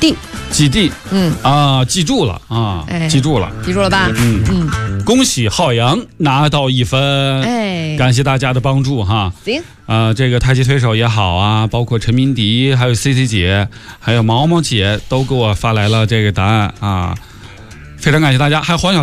基地，记住了啊，记住了吧？恭喜浩洋拿到1分，感谢大家的帮助哈。 行， 这个太极推手也好啊，包括陈明迪，还有 CC 姐，还有毛毛姐，都给我发来了这个答案啊，非常感谢大家，还有黄小。